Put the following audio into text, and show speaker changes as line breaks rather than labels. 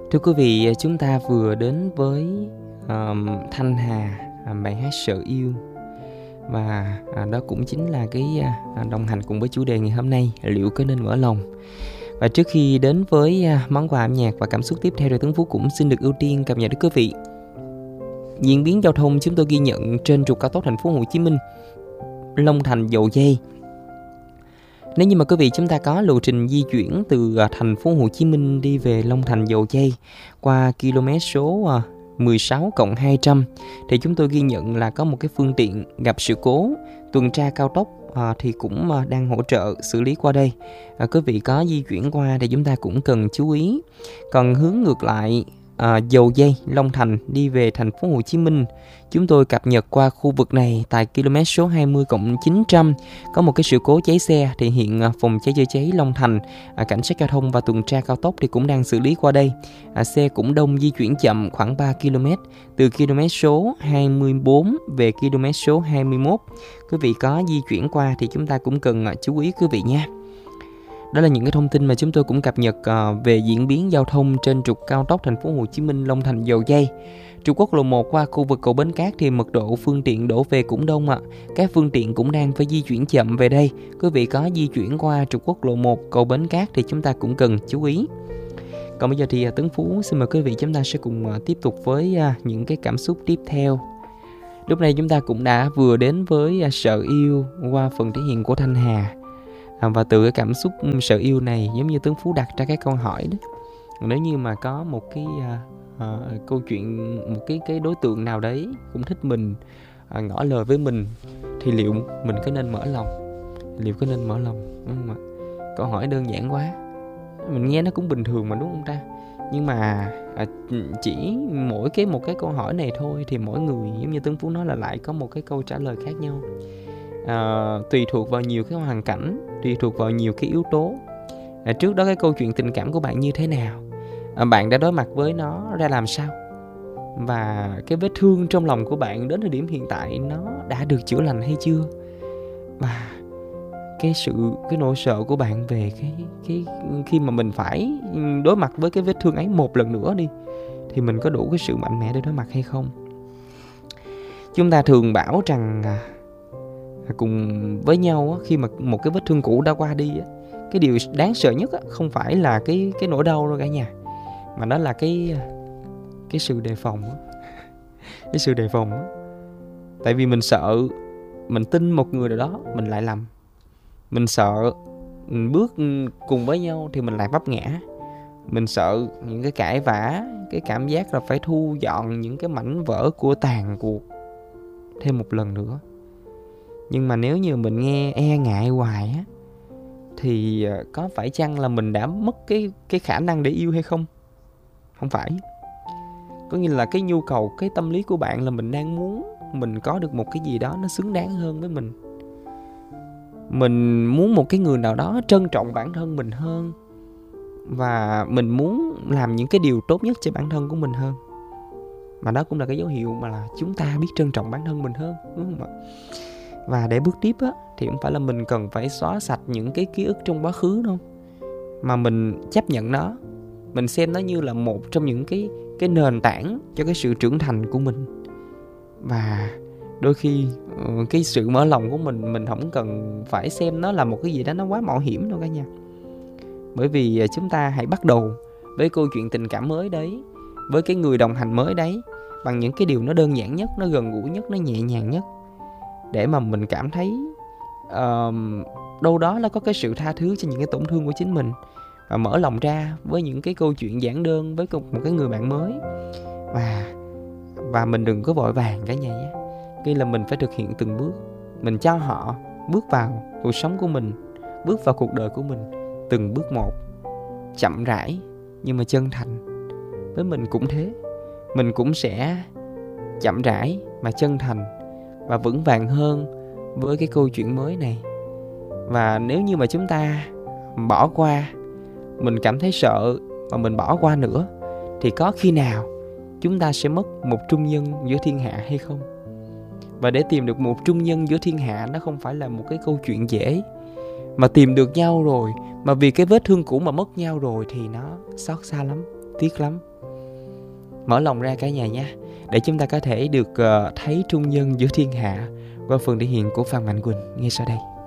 Thưa quý vị, chúng ta vừa đến với Thanh Hà, bài hát Sợ Yêu. Và đó cũng chính là cái đồng hành cùng với chủ đề ngày hôm nay, liệu có nên mở lòng. Và trước khi đến với món quà âm nhạc và cảm xúc tiếp theo, thì Tuấn Phú cũng xin được ưu tiên cập nhật đến quý vị diễn biến giao thông chúng tôi ghi nhận trên trục cao tốc thành phố Hồ Chí Minh Long Thành Dầu Giây. Nếu như mà quý vị chúng ta có lộ trình di chuyển từ thành phố Hồ Chí Minh đi về Long Thành Dầu Giây qua km số 16+200 thì chúng tôi ghi nhận là có một cái phương tiện gặp sự cố. Tuần tra cao tốc thì cũng đang hỗ trợ xử lý qua đây. Quý vị có di chuyển qua thì chúng ta cũng cần chú ý. Còn hướng ngược lại, Dầu Giây, Long Thành đi về thành phố Hồ Chí Minh, chúng tôi cập nhật qua khu vực này tại km số 20+900 có một cái sự cố cháy xe. Thì hiện phòng cháy chữa cháy Long Thành, cảnh sát giao thông và tuần tra cao tốc thì cũng đang xử lý qua đây. Xe cũng đông, di chuyển chậm khoảng 3 km từ km số 24 về km số 21. Quý vị có di chuyển qua thì chúng ta cũng cần chú ý quý vị nha. Đó là những cái thông tin mà chúng tôi cũng cập nhật về diễn biến giao thông trên trục cao tốc thành phố Hồ Chí Minh Long Thành Dầu Giây. Trục quốc lộ 1 qua khu vực cầu Bến Cát thì mật độ phương tiện đổ về cũng đông ạ. Các phương tiện cũng đang phải di chuyển chậm về đây. Quý vị có di chuyển qua trục quốc lộ 1 cầu Bến Cát thì chúng ta cũng cần chú ý. Còn bây giờ thì Tấn Phú xin mời quý vị chúng ta sẽ cùng tiếp tục với những cái cảm xúc tiếp theo. Lúc này chúng ta cũng đã vừa đến với Sợ Yêu qua phần thể hiện của Thanh Hà. Và từ cái cảm xúc sợ yêu này, giống như Tuấn Phú đặt ra cái câu hỏi đó, nếu như mà có một cái câu chuyện, một cái đối tượng nào đấy cũng thích mình, ngỏ lời với mình, thì liệu mình có nên mở lòng? Liệu có nên mở lòng, đúng không ạ? Câu hỏi đơn giản quá, mình nghe nó cũng bình thường mà, đúng không ta? Nhưng mà chỉ một cái câu hỏi này thôi thì mỗi người, giống như Tuấn Phú nói, là lại có một cái câu trả lời khác nhau. Tùy thuộc vào nhiều cái hoàn cảnh, tùy thuộc vào nhiều cái yếu tố. Trước đó cái câu chuyện tình cảm của bạn như thế nào, bạn đã đối mặt với nó ra làm sao, và cái vết thương trong lòng của bạn đến thời điểm hiện tại nó đã được chữa lành hay chưa, và cái nỗi sợ của bạn về cái khi mà mình phải đối mặt với cái vết thương ấy một lần nữa đi, thì mình có đủ cái sự mạnh mẽ để đối mặt hay không. Chúng ta thường bảo rằng cùng với nhau khi mà một cái vết thương cũ đã qua đi, cái điều đáng sợ nhất không phải là cái nỗi đau đâu cả nhà, mà đó là cái sự đề phòng. Cái sự đề phòng. Tại vì mình sợ, mình tin một người nào đó mình lại lầm, mình sợ mình bước cùng với nhau thì mình lại vấp ngã, mình sợ những cái cãi vã, cái cảm giác là phải thu dọn những cái mảnh vỡ của tàn cuộc thêm một lần nữa. Nhưng mà nếu như mình nghe e ngại hoài á, thì có phải chăng là mình đã mất cái khả năng để yêu hay không? Không phải. Có nghĩa là cái nhu cầu, cái tâm lý của bạn là mình đang muốn mình có được một cái gì đó nó xứng đáng hơn với mình. Mình muốn một cái người nào đó trân trọng bản thân mình hơn, và mình muốn làm những cái điều tốt nhất cho bản thân của mình hơn. Mà đó cũng là cái dấu hiệu mà là chúng ta biết trân trọng bản thân mình hơn, đúng không ạ? Và để bước tiếp á, thì không phải là mình cần phải xóa sạch những cái ký ức trong quá khứ đâu, mà mình chấp nhận nó, mình xem nó như là một trong những cái nền tảng cho cái sự trưởng thành của mình. Và đôi khi cái sự mở lòng của mình không cần phải xem nó là một cái gì đó nó quá mạo hiểm đâu cả nhà. Bởi vì chúng ta hãy bắt đầu với câu chuyện tình cảm mới đấy, với cái người đồng hành mới đấy, bằng những cái điều nó đơn giản nhất, nó gần gũi nhất, nó nhẹ nhàng nhất, để mà mình cảm thấy đâu đó nó có cái sự tha thứ cho những cái tổn thương của chính mình, và mở lòng ra với những cái câu chuyện giản đơn với một cái người bạn mới. Và mình đừng có vội vàng cả nhà nhé. Khi là mình phải thực hiện từng bước, mình cho họ bước vào cuộc sống của mình, bước vào cuộc đời của mình từng bước một, chậm rãi nhưng mà chân thành. Với mình cũng thế, mình cũng sẽ chậm rãi mà chân thành và vững vàng hơn với cái câu chuyện mới này. Và nếu như mà chúng ta bỏ qua, mình cảm thấy sợ và mình bỏ qua nữa, thì có khi nào chúng ta sẽ mất một trung nhân giữa thiên hạ hay không? Và để tìm được một trung nhân giữa thiên hạ, nó không phải là một cái câu chuyện dễ. Mà tìm được nhau rồi, mà vì cái vết thương cũ mà mất nhau rồi, thì nó xót xa lắm. tiếc lắm. Mở lòng ra cả nhà nha, để chúng ta có thể được thấy trung nhân giữa thiên hạ qua phần thể hiện của Phan Mạnh Quỳnh ngay sau đây.